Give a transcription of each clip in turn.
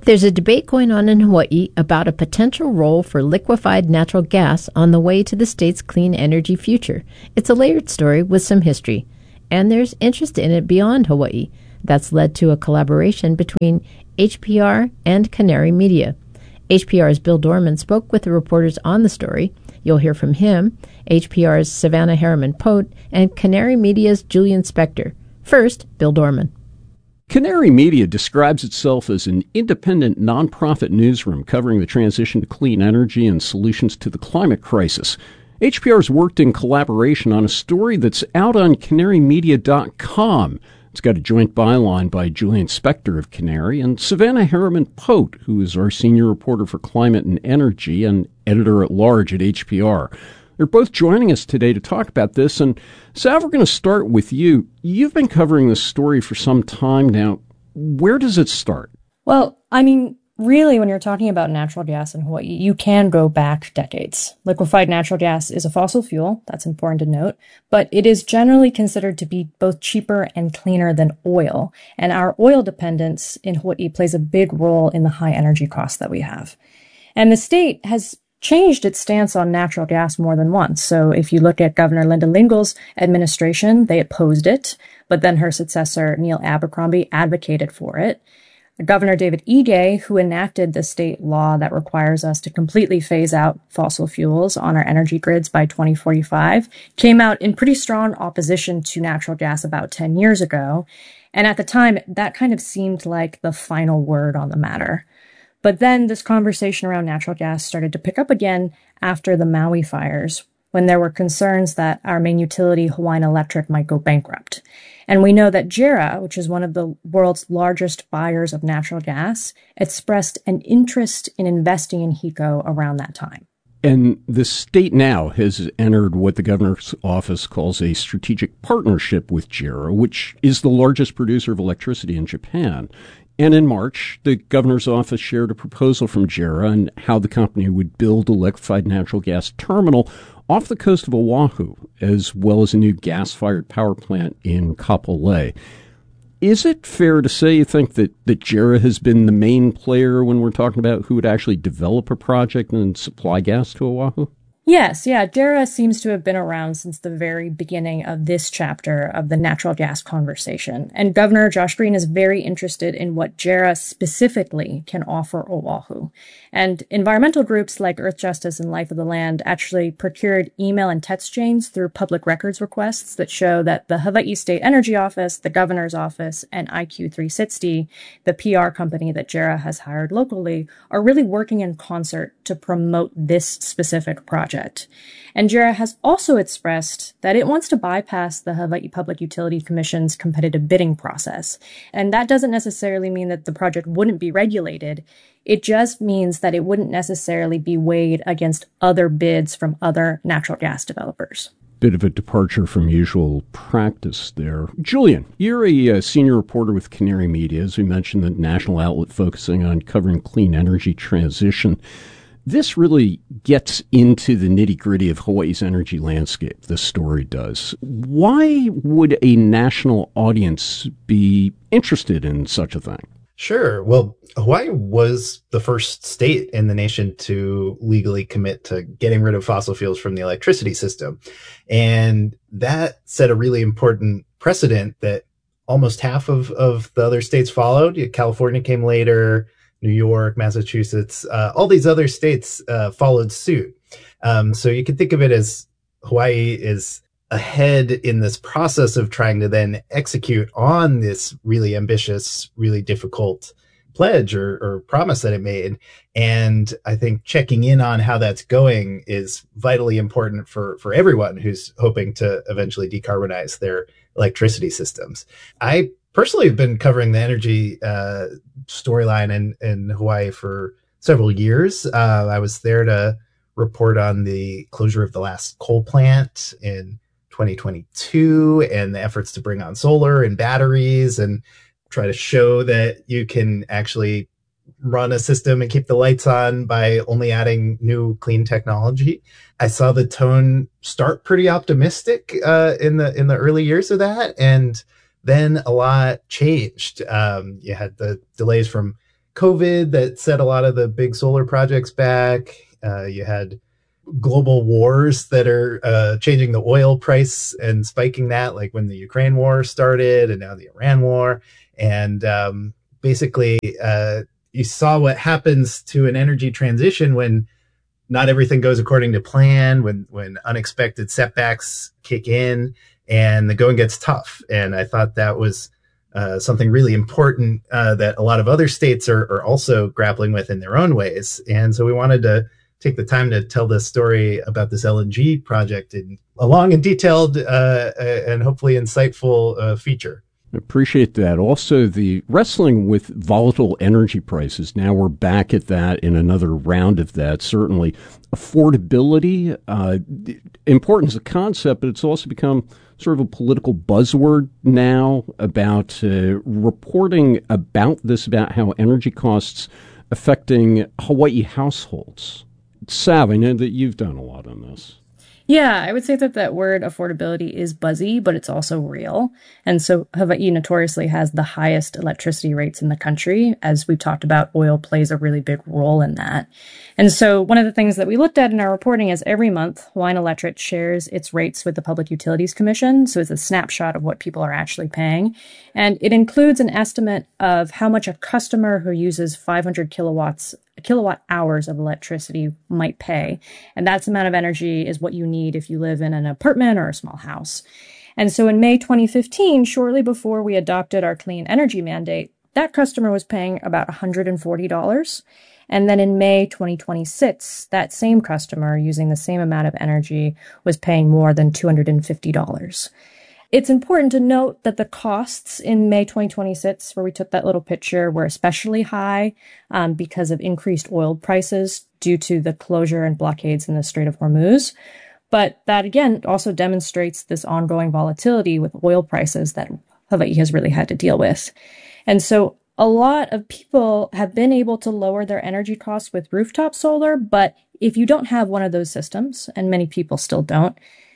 There's a debate going on in Hawaii about a potential role for liquefied natural gas on the way to the state's clean energy future. It's a layered story with some history, and there's interest in it beyond Hawaii. That's led to a collaboration between HPR and Canary Media. HPR's Bill Dorman spoke with the reporters on the story. You'll hear from him, HPR's Savannah Harriman-Pote, and Canary Media's Julian Spector. First, Bill Dorman. Canary Media describes itself as an independent nonprofit newsroom covering the transition to clean energy and solutions to the climate crisis. HPR's worked in collaboration on a story that's out on canarymedia.com. It's got a joint byline by Julian Spector of Canary and Savannah Harriman-Pote, who is our senior reporter for climate and energy and editor-at-large at HPR. They're both joining us today to talk about this. And Sav, we're going to start with you. You've been covering this story for some time now. Where does it start? Well, I mean, really, when you're talking about natural gas in Hawaii, you can go back decades. Liquefied natural gas is a fossil fuel. That's important to note. But it is generally considered to be both cheaper and cleaner than oil. And our oil dependence in Hawaii plays a big role in the high energy costs that we have. And the state has changed its stance on natural gas more than once. So if you look at Governor Linda Lingle's administration, they opposed it, but then her successor, Neil Abercrombie, advocated for it. Governor David Ige, who enacted the state law that requires us to completely phase out fossil fuels on our energy grids by 2045, came out in pretty strong opposition to natural gas about 10 years ago. And at the time, that kind of seemed like the final word on the matter. But then this conversation around natural gas started to pick up again after the Maui fires, when there were concerns that our main utility, Hawaiian Electric, might go bankrupt. And we know that JERA, which is one of the world's largest buyers of natural gas, expressed an interest in investing in HECO around that time. And the state now has entered what the governor's office calls a strategic partnership with JERA, which is the largest producer of electricity in Japan. And in March, the governor's office shared a proposal from JERA on how the company would build a liquefied natural gas terminal off the coast of Oahu, as well as a new gas-fired power plant in Kapolei. Is it fair to say you think that JERA has been the main player when we're talking about who would actually develop a project and supply gas to Oahu? Yes, JERA seems to have been around since the very beginning of this chapter of the natural gas conversation. And Governor Josh Green is very interested in what JERA specifically can offer Oahu. And environmental groups like Earth Justice and Life of the Land actually procured email and text chains through public records requests that show that the Hawaii State Energy Office, the governor's office, and IQ360, the PR company that JERA has hired locally, are really working in concert to promote this specific project. And JERA has also expressed that it wants to bypass the Hawaii Public Utilities Commission's competitive bidding process. And that doesn't necessarily mean that the project wouldn't be regulated. It just means that it wouldn't necessarily be weighed against other bids from other natural gas developers. Bit of a departure from usual practice there. Julian, you're a senior reporter with Canary Media, as we mentioned, the national outlet focusing on covering clean energy transition. This really gets into the nitty-gritty of Hawaii's energy landscape, this story does. Why would a national audience be interested in such a thing? Sure. Well, Hawaii was the first state in the nation to legally commit to getting rid of fossil fuels from the electricity system. And that set a really important precedent that almost half of the other states followed. California came later. New York, Massachusetts, all these other states followed suit. So you can think of it as Hawaii is ahead in this process of trying to then execute on this really ambitious, really difficult pledge or promise that it made. And I think checking in on how that's going is vitally important for everyone who's hoping to eventually decarbonize their electricity systems. I personally have been covering the energy storyline in Hawaii for several years. I was there to report on the closure of the last coal plant in 2022 and the efforts to bring on solar and batteries and try to show that you can actually run a system and keep the lights on by only adding new clean technology. I saw the tone start pretty optimistic in the early years of that, and then a lot changed. You had the delays from COVID that set a lot of the big solar projects back. You had global wars that are changing the oil price and spiking that, like when the Ukraine war started and now the Iran war. And basically, you saw what happens to an energy transition when not everything goes according to plan, when unexpected setbacks kick in and the going gets tough. And I thought that was something really important that a lot of other states are also grappling with in their own ways. And so we wanted to take the time to tell this story about this LNG project in a long and detailed and hopefully insightful feature. I appreciate that. Also, the wrestling with volatile energy prices. Now we're back at that in another round of that. Certainly, affordability, important as a concept, but it's also become sort of a political buzzword now about reporting about this, about how energy costs affecting Hawaii households. Sav, I know that you've done a lot on this. Yeah, I would say that word affordability is buzzy, but it's also real. And so Hawaii notoriously has the highest electricity rates in the country. As we've talked about, oil plays a really big role in that. And so one of the things that we looked at in our reporting is every month, Hawaiian Electric shares its rates with the Public Utilities Commission. So it's a snapshot of what people are actually paying. And it includes an estimate of how much a customer who uses 500 kilowatt hours of electricity might pay. And that amount of energy is what you need if you live in an apartment or a small house. And so in May 2015, shortly before we adopted our clean energy mandate, that customer was paying about $140. And then in May 2026, that same customer using the same amount of energy was paying more than $250. It's important to note that the costs in May 2026, where we took that little picture, were especially high because of increased oil prices due to the closure and blockades in the Strait of Hormuz. But that, again, also demonstrates this ongoing volatility with oil prices that Hawaii has really had to deal with. And so a lot of people have been able to lower their energy costs with rooftop solar, but if you don't have one of those systems, and many people still don't,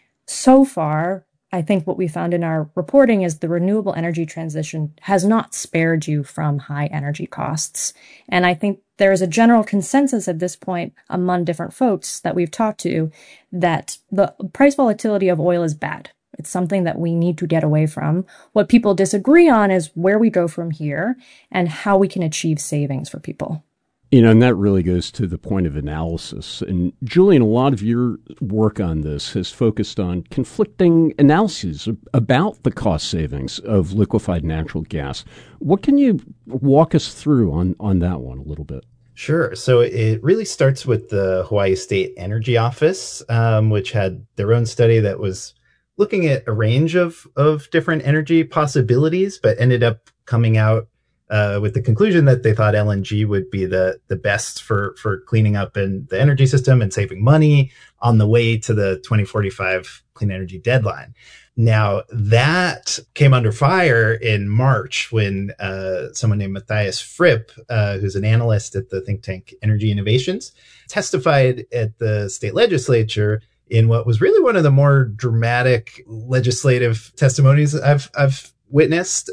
so far, I think what we found in our reporting is the renewable energy transition has not spared you from high energy costs. And I think there is a general consensus at this point among different folks that we've talked to that the price volatility of oil is bad. It's something that we need to get away from. What people disagree on is where we go from here and how we can achieve savings for people. And that really goes to the point of analysis. And Julian, a lot of your work on this has focused on conflicting analyses about the cost savings of liquefied natural gas. What can you walk us through on that one a little bit? Sure. So it really starts with the Hawaii State Energy Office, which had their own study that was looking at a range of different energy possibilities, but ended up coming out with the conclusion that they thought LNG would be the best for cleaning up in the energy system and saving money on the way to the 2045 clean energy deadline. Now, that came under fire in March when someone named Matthias Fripp, who's an analyst at the think tank Energy Innovations, testified at the state legislature in what was really one of the more dramatic legislative testimonies I've witnessed.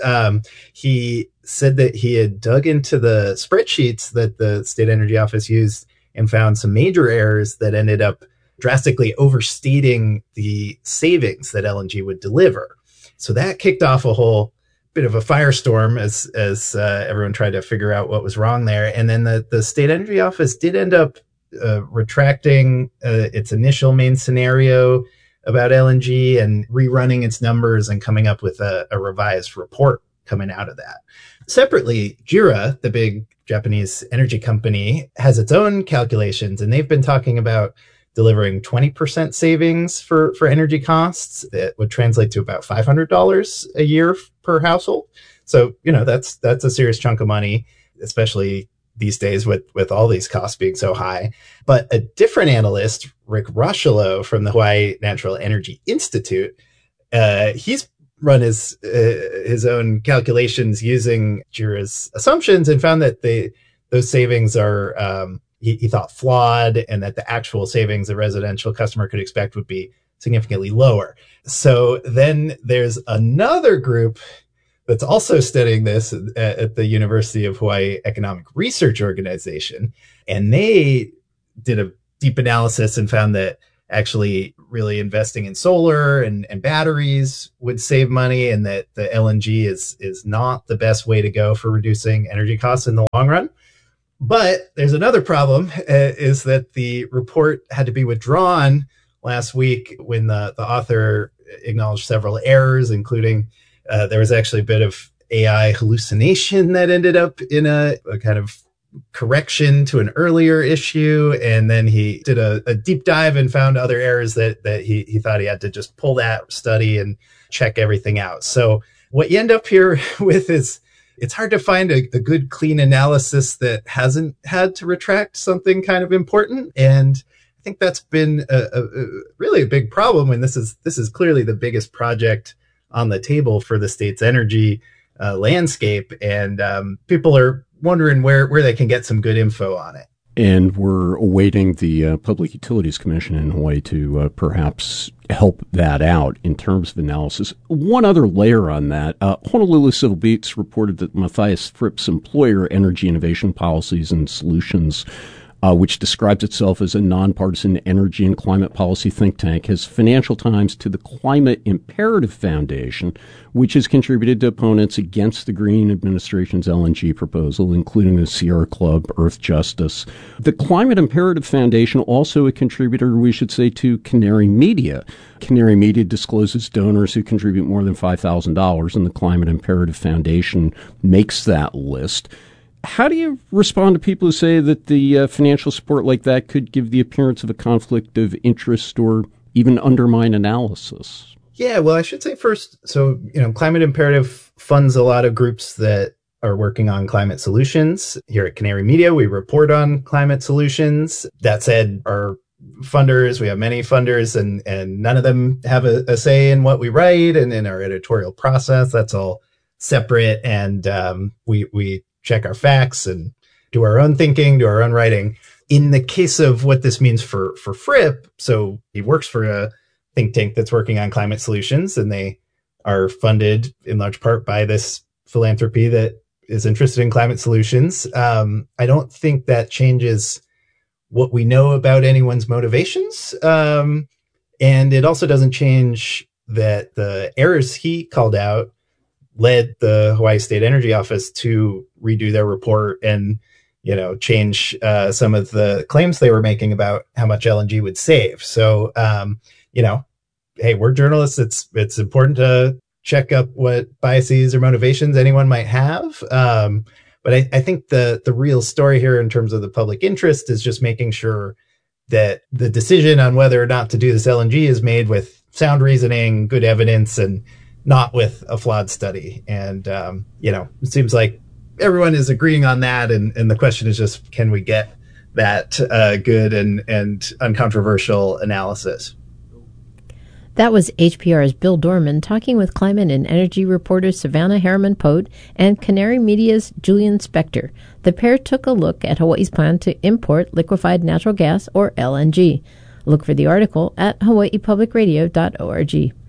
He said that he had dug into the spreadsheets that the State Energy Office used and found some major errors that ended up drastically overstating the savings that LNG would deliver. So that kicked off a whole bit of a firestorm as everyone tried to figure out what was wrong there. And then the State Energy Office did end up retracting its initial main scenario about LNG and rerunning its numbers and coming up with a revised report coming out of that. Separately, JERA, the big Japanese energy company, has its own calculations, and they've been talking about delivering 20% savings for energy costs. That would translate to about $500 a year per household. So, that's a serious chunk of money, especially these days with all these costs being so high. But a different analyst, Rick Rocheleau from the Hawaii Natural Energy Institute, he's run his own calculations using JERA's assumptions and found that those savings are, he thought, flawed, and that the actual savings a residential customer could expect would be significantly lower. So then there's another group that's also studying this at the University of Hawaii Economic Research Organization. And they did a deep analysis and found that actually really investing in solar and batteries would save money, and that the LNG is not the best way to go for reducing energy costs in the long run. But there's another problem, is that the report had to be withdrawn last week when the author acknowledged several errors, including there was actually a bit of AI hallucination that ended up in a kind of correction to an earlier issue. And then he did a deep dive and found other errors that he thought he had to just pull that study and check everything out. So what you end up here with is it's hard to find a good, clean analysis that hasn't had to retract something kind of important. And I think that's been really a big problem when this is clearly the biggest project on the table for the state's energy landscape. And people are wondering where they can get some good info on it. And we're awaiting the Public Utilities Commission in Hawaii to perhaps help that out in terms of analysis. One other layer on that, Honolulu Civil Beats reported that Matthias Fripp's employer, Energy Innovation Policies and Solutions, which describes itself as a nonpartisan energy and climate policy think tank, has financial ties to the Climate Imperative Foundation, which has contributed to opponents against the Green administration's LNG proposal, including the Sierra Club, Earth Justice. The Climate Imperative Foundation, also a contributor, we should say, to Canary Media. Canary Media discloses donors who contribute more than $5,000, and the Climate Imperative Foundation makes that list. How do you respond to people who say that the financial support like that could give the appearance of a conflict of interest or even undermine analysis? Yeah, well, I should say first, so, Climate Imperative funds a lot of groups that are working on climate solutions. Here at Canary Media, we report on climate solutions. That said, our funders, we have many funders, and none of them have a say in what we write and in our editorial process. That's all separate, and we check our facts and do our own thinking, do our own writing. In the case of what this means for Fripp, so he works for a think tank that's working on climate solutions, and they are funded in large part by this philanthropy that is interested in climate solutions. I don't think that changes what we know about anyone's motivations. And it also doesn't change that the errors he called out led the Hawaii State Energy Office to redo their report and, change some of the claims they were making about how much LNG would save. So, hey, we're journalists. It's important to check up what biases or motivations anyone might have. But I think the real story here in terms of the public interest is just making sure that the decision on whether or not to do this LNG is made with sound reasoning, good evidence, and not with a flawed study. And, it seems like everyone is agreeing on that. And the question is just, can we get that good and uncontroversial analysis? That was HPR's Bill Dorman talking with climate and energy reporters Savannah Harriman-Pote and Canary Media's Julian Spector. The pair took a look at Hawaii's plan to import liquefied natural gas, or LNG. Look for the article at hawaiipublicradio.org.